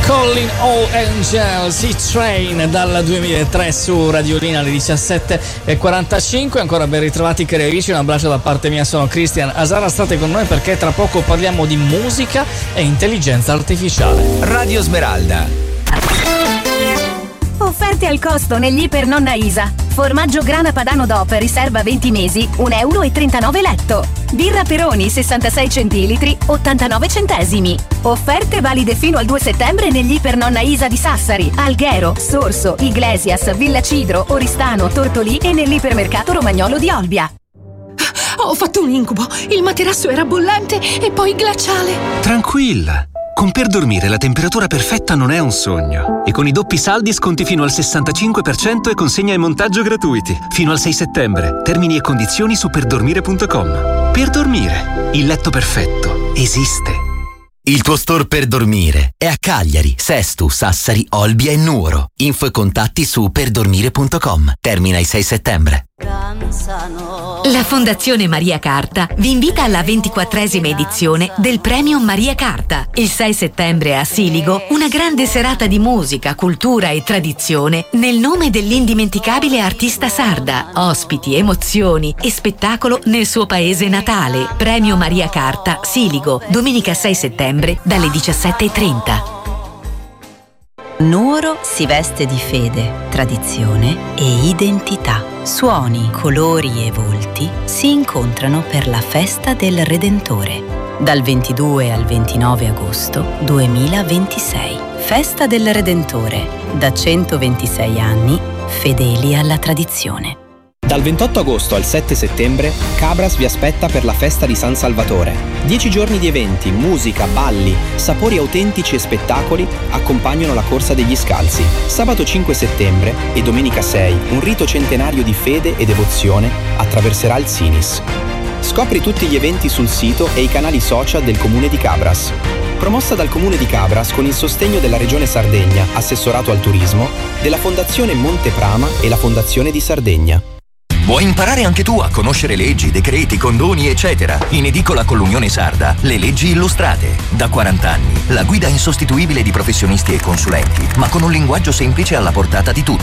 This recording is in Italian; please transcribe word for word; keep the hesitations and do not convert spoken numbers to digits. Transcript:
Calling All Angels, C-Train dal duemilatré su Radiolina alle diciassette e quarantacinque. Ancora ben ritrovati cari amici, un abbraccio da parte mia, sono Cristian Asara, state con noi perché tra poco parliamo di musica e intelligenza artificiale. Radio Smeralda. Offerte al costo negli Iper Nonna Isa. Formaggio grana padano D O P riserva venti mesi, un euro e trentanove letto. Birra Peroni sessantasei centilitri, ottantanove centesimi. Offerte valide fino al due settembre negli Iper Nonna Isa di Sassari, Alghero, Sorso, Iglesias, Villa Cidro, Oristano, Tortolì e nell'ipermercato Romagnolo di Olbia. Ho fatto un incubo, il materasso era bollente e poi glaciale. Tranquilla, con Per Dormire la temperatura perfetta non è un sogno. E con i doppi saldi sconti fino al sessantacinque per cento e consegna e montaggio gratuiti. Fino al sei settembre. Termini e condizioni su perdormire punto com. Per Dormire, il letto perfetto esiste. Il tuo store Per Dormire è a Cagliari, Sesto, Sassari, Olbia e Nuoro. Info e contatti su perdormire punto com. Termina il sei settembre. La Fondazione Maria Carta vi invita alla ventiquattresima edizione del Premio Maria Carta. Il sei settembre a Siligo, una grande serata di musica, cultura e tradizione nel nome dell'indimenticabile artista sarda. Ospiti, emozioni e spettacolo nel suo paese natale. Premio Maria Carta, Siligo, domenica sei settembre dalle diciassette e trenta. Nuoro si veste di fede, tradizione e identità. Suoni, colori e volti si incontrano per la Festa del Redentore. Dal ventidue al ventinove agosto duemilaventisei. Festa del Redentore. Da centoventisei anni, fedeli alla tradizione. Dal ventotto agosto al sette settembre, Cabras vi aspetta per la festa di San Salvatore. Dieci giorni di eventi, musica, balli, sapori autentici e spettacoli accompagnano la Corsa degli Scalzi. Sabato cinque settembre e domenica sei, un rito centenario di fede e devozione attraverserà il Sinis. Scopri tutti gli eventi sul sito e i canali social del Comune di Cabras. Promossa dal Comune di Cabras con il sostegno della Regione Sardegna, Assessorato al Turismo, della Fondazione Monteprama e la Fondazione di Sardegna. Vuoi imparare anche tu a conoscere leggi, decreti, condoni, eccetera? In edicola con l'Unione Sarda, le leggi illustrate. Da quaranta anni, la guida insostituibile di professionisti e consulenti, ma con un linguaggio semplice alla portata di tutti.